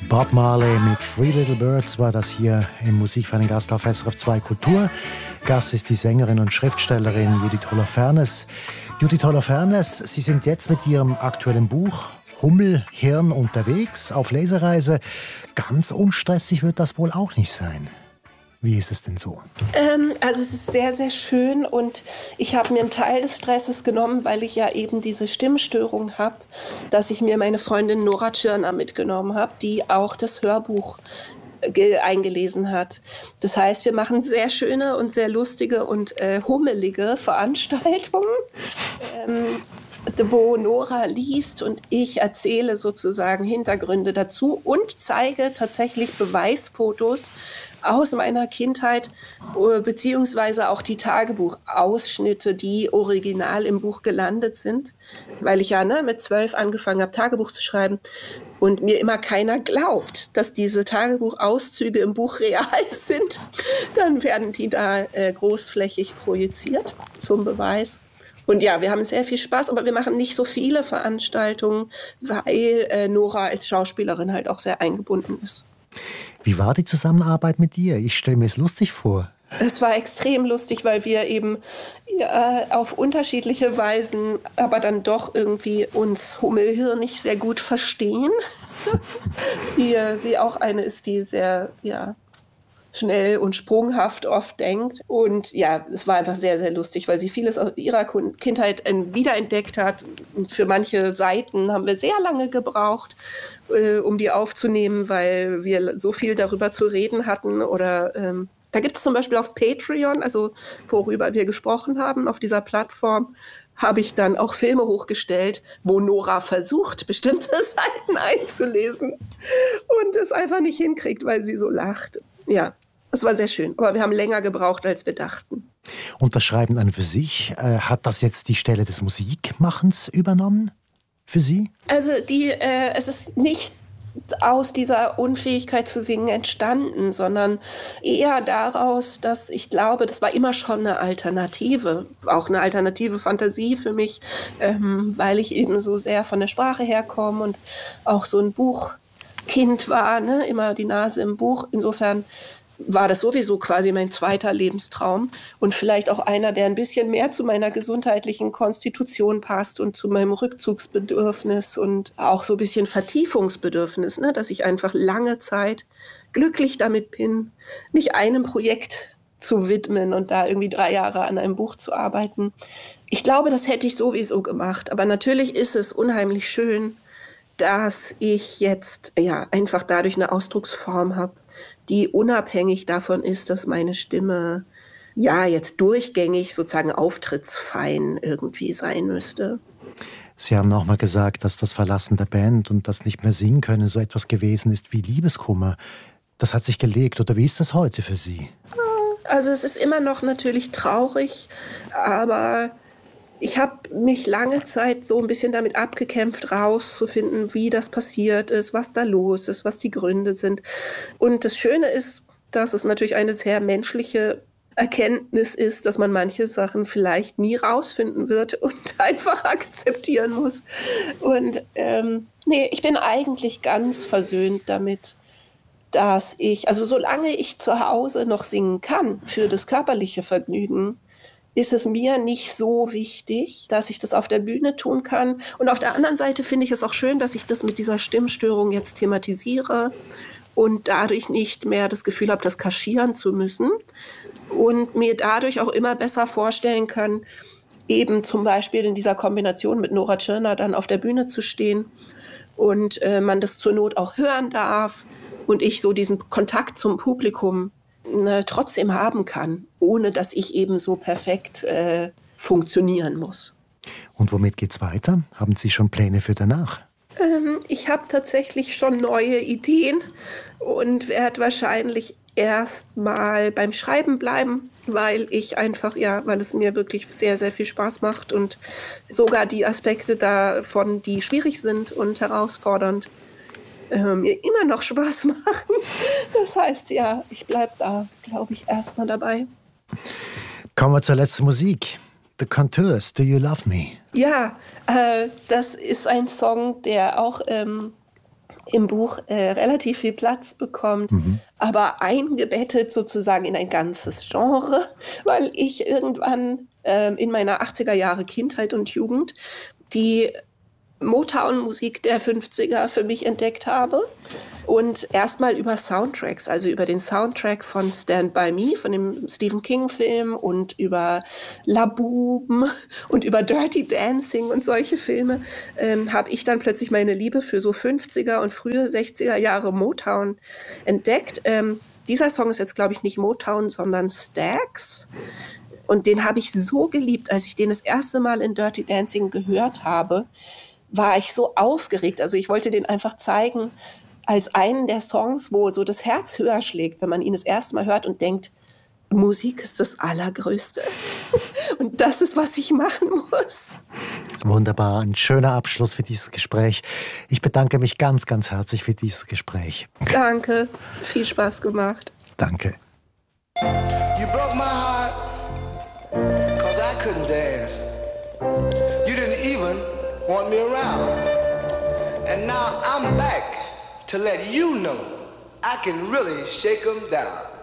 Bob Marley mit Three Little Birds war das hier im Musikverein-Gast auf SRF 2 Kultur. Gast ist die Sängerin und Schriftstellerin Judith Holofernes. Judith Holofernes, Sie sind jetzt mit Ihrem aktuellen Buch Hummelhirn unterwegs auf Lesereise. Ganz unstressig wird das wohl auch nicht sein. Wie ist es denn so? Also es ist sehr, sehr schön und ich habe mir einen Teil des Stresses genommen, weil ich ja eben diese Stimmstörung habe, dass ich mir meine Freundin Nora Tschirner mitgenommen habe, die auch das Hörbuch eingelesen hat. Das heißt, wir machen sehr schöne und sehr lustige und hummelige Veranstaltungen, wo Nora liest und ich erzähle sozusagen Hintergründe dazu und zeige tatsächlich Beweisfotos aus meiner Kindheit, beziehungsweise auch die Tagebuchausschnitte, die original im Buch gelandet sind, weil ich ja mit 12 angefangen habe, Tagebuch zu schreiben und mir immer keiner glaubt, dass diese Tagebuchauszüge im Buch real sind. Dann werden die da großflächig projiziert zum Beweis. Und ja, wir haben sehr viel Spaß, aber wir machen nicht so viele Veranstaltungen, weil Nora als Schauspielerin halt auch sehr eingebunden ist. Wie war die Zusammenarbeit mit dir? Ich stelle mir es lustig vor. Es war extrem lustig, weil wir eben auf unterschiedliche Weisen, aber dann doch irgendwie uns hummelhirnig sehr gut verstehen. Sie auch eine ist, die sehr, schnell und sprunghaft oft denkt. Und ja, es war einfach sehr, sehr lustig, weil sie vieles aus ihrer Kindheit wiederentdeckt hat. Und für manche Seiten haben wir sehr lange gebraucht, um die aufzunehmen, weil wir so viel darüber zu reden hatten. Oder da gibt es zum Beispiel auf Patreon, also worüber wir gesprochen haben, auf dieser Plattform, habe ich dann auch Filme hochgestellt, wo Nora versucht, bestimmte Seiten einzulesen und es einfach nicht hinkriegt, weil sie so lacht. Ja, es war sehr schön, aber wir haben länger gebraucht, als wir dachten. Und das Schreiben an für sich, hat das jetzt die Stelle des Musikmachens übernommen für Sie? Also es ist nicht aus dieser Unfähigkeit zu singen entstanden, sondern eher daraus, dass ich glaube, das war immer schon eine Alternative, auch eine alternative Fantasie für mich, weil ich eben so sehr von der Sprache herkomme und auch so ein Buchkind war, immer die Nase im Buch. Insofern war das sowieso quasi mein zweiter Lebenstraum und vielleicht auch einer, der ein bisschen mehr zu meiner gesundheitlichen Konstitution passt und zu meinem Rückzugsbedürfnis und auch so ein bisschen Vertiefungsbedürfnis, dass ich einfach lange Zeit glücklich damit bin, mich einem Projekt zu widmen und da irgendwie 3 Jahre an einem Buch zu arbeiten. Ich glaube, das hätte ich sowieso gemacht, aber natürlich ist es unheimlich schön, dass ich jetzt einfach dadurch eine Ausdrucksform habe, die unabhängig davon ist, dass meine Stimme jetzt durchgängig sozusagen auftrittsfein irgendwie sein müsste. Sie haben auch mal gesagt, dass das Verlassen der Band und das nicht mehr singen können so etwas gewesen ist wie Liebeskummer. Das hat sich gelegt, oder wie ist das heute für Sie? Also es ist immer noch natürlich traurig, aber ich habe mich lange Zeit so ein bisschen damit abgekämpft, rauszufinden, wie das passiert ist, was da los ist, was die Gründe sind. Und das Schöne ist, dass es natürlich eine sehr menschliche Erkenntnis ist, dass man manche Sachen vielleicht nie rausfinden wird und einfach akzeptieren muss. Und ich bin eigentlich ganz versöhnt damit, dass also solange ich zu Hause noch singen kann für das körperliche Vergnügen, ist es mir nicht so wichtig, dass ich das auf der Bühne tun kann. Und auf der anderen Seite finde ich es auch schön, dass ich das mit dieser Stimmstörung jetzt thematisiere und dadurch nicht mehr das Gefühl habe, das kaschieren zu müssen und mir dadurch auch immer besser vorstellen kann, eben zum Beispiel in dieser Kombination mit Nora Tschirner dann auf der Bühne zu stehen und man das zur Not auch hören darf und ich so diesen Kontakt zum Publikum trotzdem haben kann, ohne dass ich eben so perfekt funktionieren muss. Und womit geht's weiter? Haben Sie schon Pläne für danach? Ich habe tatsächlich schon neue Ideen und werde wahrscheinlich erstmal beim Schreiben bleiben, weil es mir wirklich sehr, sehr viel Spaß macht und sogar die Aspekte davon, die schwierig sind und herausfordernd, mir immer noch Spaß machen. Das heißt, ich bleibe da, glaube ich, erstmal dabei. Kommen wir zur letzten Musik. The Contours, Do You Love Me? Ja, das ist ein Song, der auch im Buch relativ viel Platz bekommt, aber eingebettet sozusagen in ein ganzes Genre, weil ich irgendwann in meiner 80er Jahre Kindheit und Jugend die Motown-Musik der 50er für mich entdeckt habe. Und erstmal über Soundtracks, also über den Soundtrack von Stand By Me, von dem Stephen King-Film und über La Boom und über Dirty Dancing und solche Filme, habe ich dann plötzlich meine Liebe für so 50er und frühe 60er Jahre Motown entdeckt. Dieser Song ist jetzt, glaube ich, nicht Motown, sondern Stax. Und den habe ich so geliebt, als ich den das erste Mal in Dirty Dancing gehört habe, war ich so aufgeregt. Also ich wollte den einfach zeigen als einen der Songs, wo so das Herz höher schlägt, wenn man ihn das erste Mal hört und denkt, Musik ist das Allergrößte. Und das ist, was ich machen muss. Wunderbar, ein schöner Abschluss für dieses Gespräch. Ich bedanke mich ganz, ganz herzlich für dieses Gespräch. Danke, viel Spaß gemacht. Danke. You broke my heart, 'cause I couldn't dance. You didn't even want me around. And now I'm back to let you know I can really shake 'em down.